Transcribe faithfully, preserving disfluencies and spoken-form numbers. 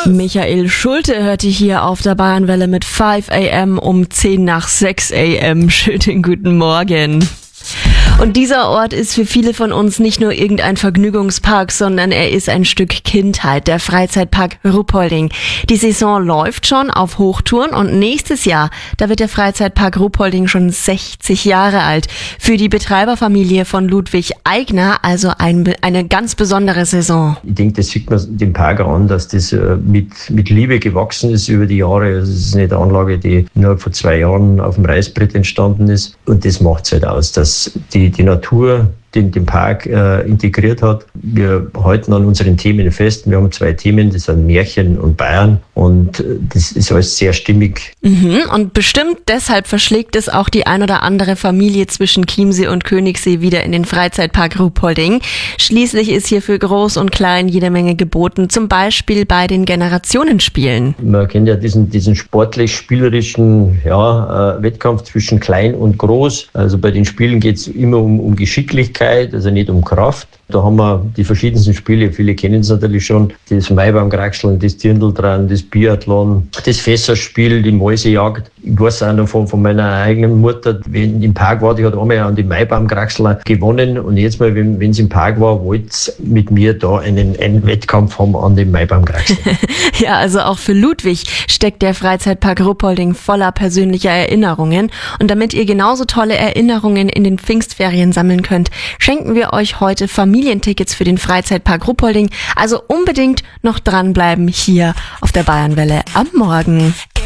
Michael Schulte hörte hier auf der Bayernwelle mit fünf a m um zehn nach sechs a m Schönen guten Morgen. Und dieser Ort ist für viele von uns nicht nur irgendein Vergnügungspark, sondern er ist ein Stück Kindheit, der Freizeitpark Ruppolding. Die Saison läuft schon auf Hochtouren und nächstes Jahr, da wird der Freizeitpark Ruppolding schon sechzig Jahre alt. Für die Betreiberfamilie von Ludwig Aigner also ein, eine ganz besondere Saison. Ich denke, das sieht man dem Park an, dass das mit, mit Liebe gewachsen ist über die Jahre. Es ist nicht eine Anlage, die innerhalb von zwei Jahren auf dem Reißbrett entstanden ist. Und das macht es halt aus, dass die die Natur den, den Park äh, integriert hat. Wir halten an unseren Themen fest. Wir haben zwei Themen, das sind Märchen und Bayern. Und das ist alles sehr stimmig. Mhm, und bestimmt deshalb verschlägt es auch die ein oder andere Familie zwischen Chiemsee und Königssee wieder in den Freizeitpark Ruppolding. Schließlich ist hier für Groß und Klein jede Menge geboten, zum Beispiel bei den Generationenspielen. Man kennt ja diesen, diesen sportlich-spielerischen ja, äh, Wettkampf zwischen Klein und Groß. Also bei den Spielen geht es immer um, um Geschicklichkeit, also nicht um Kraft. Da haben wir die verschiedensten Spiele, viele kennen es natürlich schon, das Maibaumkraxeln, das Dirndl-Dran, das Biathlon, das Fässerspiel, die Mäusejagd. Ich weiß auch noch von, von meiner eigenen Mutter, wenn im Park war, die hat einmal an die Maibaumkraxler gewonnen und jetzt mal, wenn wenn sie im Park war, wollte sie mit mir da einen, einen Wettkampf haben an dem Maibaumkraxler. Ja, also auch für Ludwig steckt der Freizeitpark Ruppolding voller persönlicher Erinnerungen und damit ihr genauso tolle Erinnerungen in den Pfingstferien sammeln könnt, schenken wir euch heute Familientickets für den Freizeitpark Ruppolding. Also unbedingt noch dranbleiben hier auf der Bayernwelle am Morgen.